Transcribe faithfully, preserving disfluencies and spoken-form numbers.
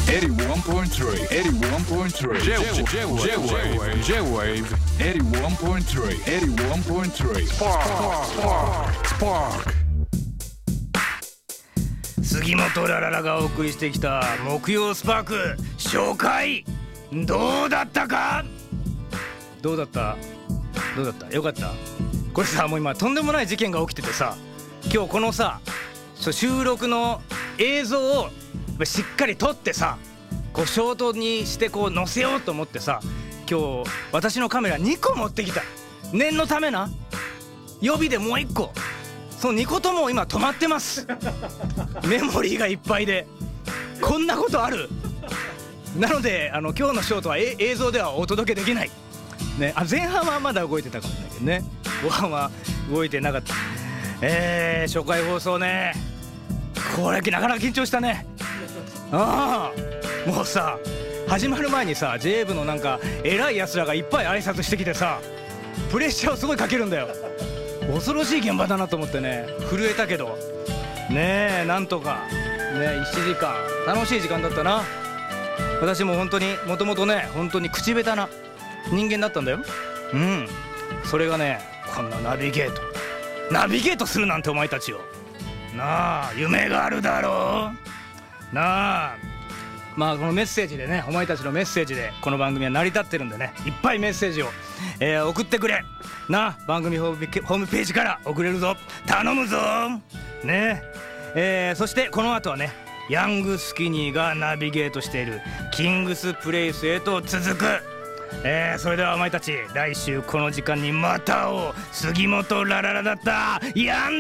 エイティワンポイントスリー エイティワンポイントスリー J-Wave J-Wave エイティワンポイントスリー エイティワンポイントスリー Spark Spark 杉本ラララがお送りしてきた木曜スパーク紹介、どうだったか？どうだったどうだったよかった。これさ、もう今とんでもない事件が起きててさ、今日このさ収録の映像をしっかり撮ってさ、こうショートにしてこう載せようと思ってさ、今日私のカメラにこ持ってきた。念のためな、予備でもういっこ、そのにことも今止まってますメモリーがいっぱいで。こんなことある？なのであの今日のショートは映像ではお届けできない、ね、あ前半はまだ動いてたかもしれないけどね、後半は動いてなかった。えー、初回放送ね、これなかなか緊張したね。ああ、もうさ始まる前にさ ジェイエー 部のなんか偉いやつらがいっぱい挨拶してきてさ、プレッシャーをすごいかけるんだよ。恐ろしい現場だなと思ってね、震えたけどねえ、なんとかねいちじかん楽しい時間だったな。私も本当にもともとね本当に口下手な人間だったんだよ。うん、それがねこんなナビゲートナビゲートするなんてお前たちよなあ、夢があるだろうなあ。まあこのメッセージでね、お前たちのメッセージでこの番組は成り立ってるんでね、いっぱいメッセージを、えー、送ってくれなあ。番組ホームページから送れるぞ、頼むぞねえ。えー、そしてこの後はねヤングスキニーがナビゲートしているキングスプレイスへと続く。えー、それではお前たち来週この時間にまた会おう。杉本ラララだった。やん